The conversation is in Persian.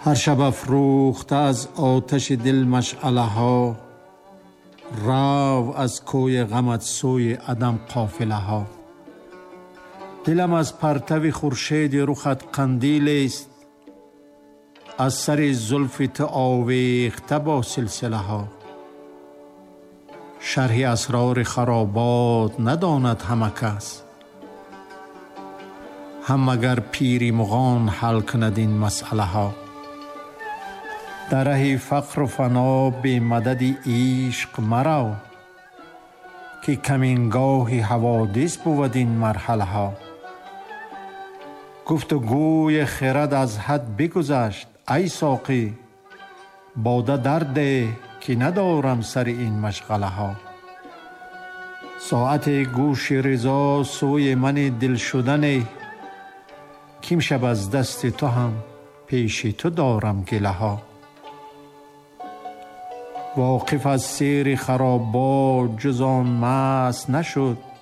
هر شب افروخته از آتش دل مشعله ها، رو از کوی غمت سوی عدم قافله ها. دلم از پرتو خورشید رخت قندیل است، از سر زلف تو آویخته با سلسله ها. شرح اسرار خرابات نداند همه کس، هم مگر پیری مغان حل کند این مسئله ها. در ره فقر و فنا به مدد عشق مرو، که کمینگاه حوادث بود این مرحله ها. گفت و گوی خرد از حد بگذشت، ای ساقی باده درده که ندارم سر این مشغله ها. ساعت گوش رضا سوی من دل شدن، کیم شب از دست تو هم پیش تو دارم گله ها. واقف از سیر خرابات جز آن مست نشد،